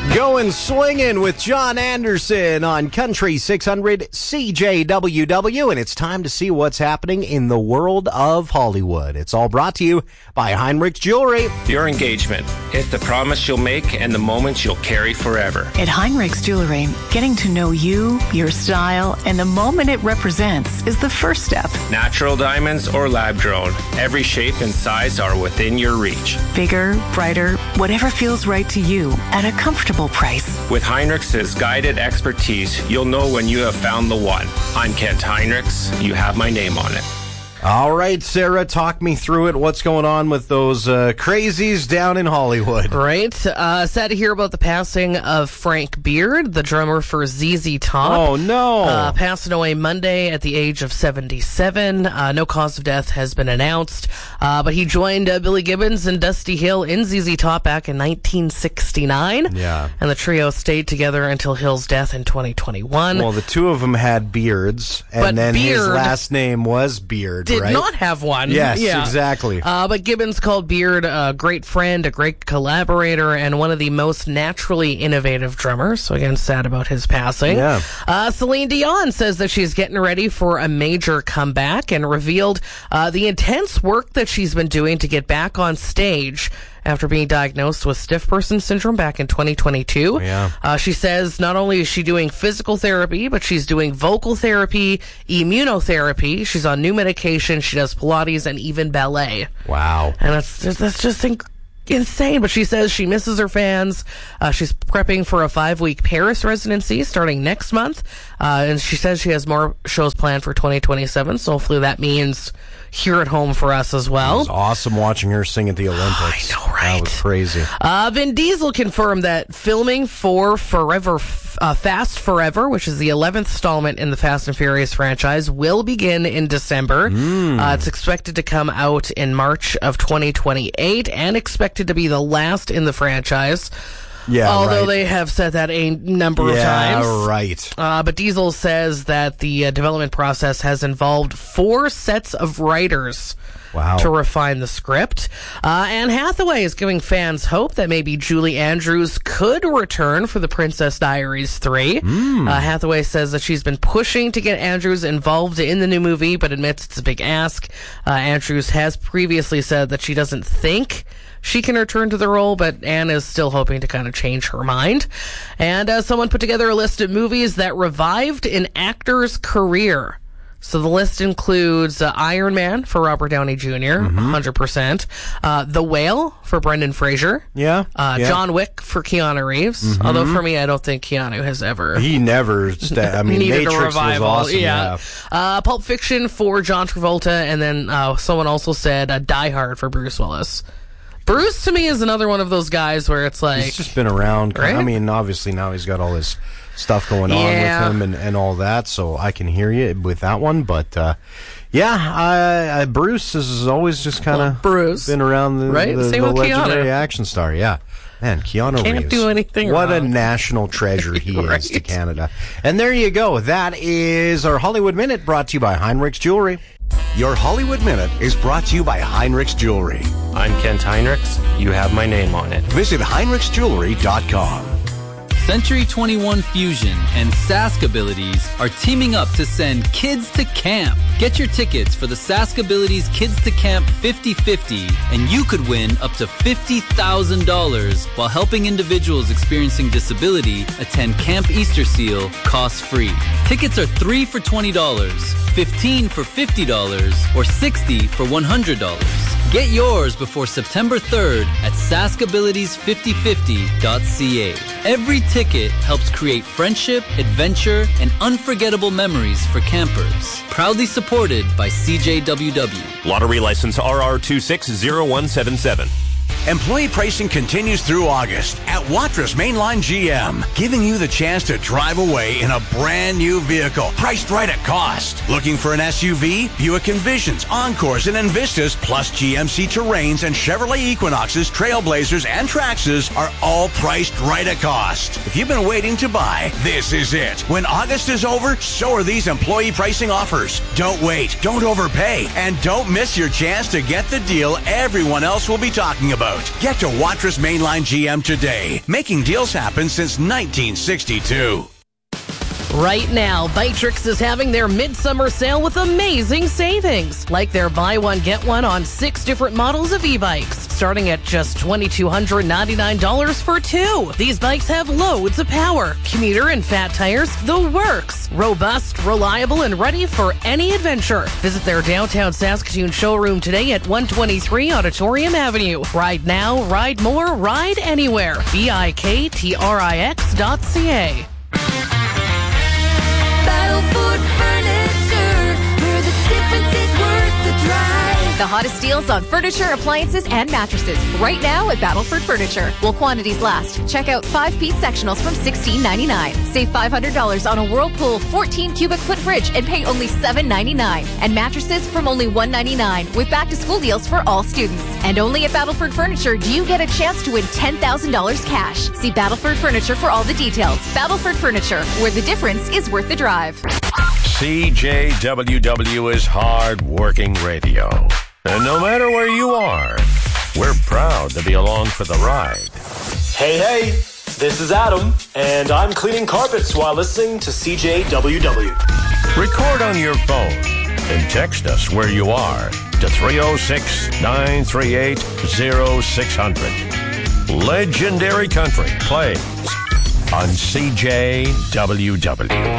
Going swinging with John Anderson on Country 600 CJWW, and it's time to see what's happening in the world of Hollywood. It's all brought to you by Heinrich's Jewelry. Your engagement. It's the promise you'll make and the moments you'll carry forever. At Heinrich's Jewelry, getting to know you, your style, and the moment it represents is the first step. Natural diamonds or lab-grown, every shape and size are within your reach. Bigger, brighter, whatever feels right to you at a comfortable price. With Heinrich's guided expertise, you'll know when you have found the one. I'm Kent Heinrichs. You have my name on it. All right, Sarah, talk me through it. What's going on with those crazies down in Hollywood? Right. Sad to hear about the passing of Frank Beard, the drummer for ZZ Top. Oh, no. Passing away Monday at the age of 77. No cause of death has been announced. But he joined Billy Gibbons and Dusty Hill in ZZ Top back in 1969. Yeah. And the trio stayed together until Hill's death in 2021. Well, the two of them had beards, and but then Beard his last name was Beard. Did right? not have one. Yes, exactly. But Gibbons called Beard a great friend, a great collaborator, and one of the most naturally innovative drummers. So again, sad about his passing. Yeah. Celine Dion says that she's getting ready for a major comeback and revealed the intense work that she's been doing to get back on stage after being diagnosed with stiff person syndrome back in 2022. Yeah. She says not only is she doing physical therapy, but she's doing vocal therapy, immunotherapy. She's on new medication. She does Pilates and even ballet. Wow. And that's just insane. But she says she misses her fans. She's prepping for a 5-week Paris residency starting next month. And she says she has more shows planned for 2027. So hopefully that means here at home for us as well. It was awesome watching her sing at the Olympics. I know, right? That was crazy. Vin Diesel confirmed that filming for Fast Forever, which is the 11th installment in the Fast and Furious franchise, will begin in December. It's expected to come out in March of 2028 and expected to be the last in the franchise. Yeah, although right. They have said that a number of times. Yeah, right. But Diesel says that the development process has involved 4 sets of writers. Wow. To refine the script. Anne Hathaway is giving fans hope that maybe Julie Andrews could return for the Princess Diaries 3. Hathaway says that she's been pushing to get Andrews involved in the new movie, but admits it's a big ask. Andrews has previously said that she doesn't think she can return to the role, but Anne is still hoping to kind of change her mind. And someone put together a list of movies that revived an actor's career. So the list includes Iron Man for Robert Downey Jr., 100%. The Whale for Brendan Fraser. Yeah. John Wick for Keanu Reeves. Although for me, I don't think Keanu has ever... He never... needed Matrix a revival. was awesome. Yeah. Pulp Fiction for John Travolta. And then someone also said Die Hard for Bruce Willis. Bruce, to me, is another one of those guys where it's like... He's just been around. Right? I mean, obviously now he's got all this stuff going on with him and all that, so I can hear you with that one. But, Bruce has always just kind of been around the legendary action star. Yeah. Man, Keanu Reeves. Can't do anything What wrong. A national treasure he Right. is to Canada. And there you go. That is our Hollywood Minute, brought to you by Heinrich's Jewelry. Your Hollywood Minute is brought to you by Heinrich's Jewelry. I'm Kent Heinrichs. You have my name on it. Visit HeinrichsJewelry.com. Century 21 Fusion and Sask Abilities are teaming up to send kids to camp. Get your tickets for the Sask Abilities Kids to Camp 50/50, and you could win up to $50,000 while helping individuals experiencing disability attend Camp Easter Seal cost-free. Tickets are 3 for $20, 15 for $50, or 60 for $100. Get yours before September 3rd at saskabilities5050.ca. Every ticket helps create friendship, adventure, and unforgettable memories for campers. Proudly supported by CJWW. Lottery license RR260177. Employee pricing continues through August at Watra's Mainline GM, giving you the chance to drive away in a brand new vehicle, priced right at cost. Looking for an SUV? Buick Envisions, Encores, and Envistas, plus GMC Terrains and Chevrolet Equinoxes, Trailblazers, and Traxxas are all priced right at cost. If you've been waiting to buy, this is it. When August is over, so are these employee pricing offers. Don't wait, don't overpay, and don't miss your chance to get the deal everyone else will be talking about. out. Get to Watrous Mainline GM today, making deals happen since 1962. Right now, Vitrix is having their midsummer sale with amazing savings, like their buy one, get one on 6 different models of e-bikes, starting at just $2,299 for 2. These bikes have loads of power, commuter and fat tires, the works. Robust, reliable, and ready for any adventure. Visit their downtown Saskatoon showroom today at 123 Auditorium Avenue. Ride now, ride more, ride anywhere. BIKTRIX.ca. Battleford Furniture, where the difference is worth the drive. The hottest deals on furniture, appliances, and mattresses right now at Battleford Furniture. While quantities last, check out 5-piece sectionals from $16.99. Save $500 on a Whirlpool 14 cubic foot fridge and pay only $7.99. And mattresses from only $1.99 with back-to-school deals for all students. And only at Battleford Furniture do you get a chance to win $10,000 cash. See Battleford Furniture for all the details. Battleford Furniture, where the difference is worth the drive. CJWW is hard-working radio. And no matter where you are, we're proud to be along for the ride. Hey, this is Adam, and I'm cleaning carpets while listening to CJWW. Record on your phone and text us where you are to 306-938-0600. Legendary Country plays on CJWW.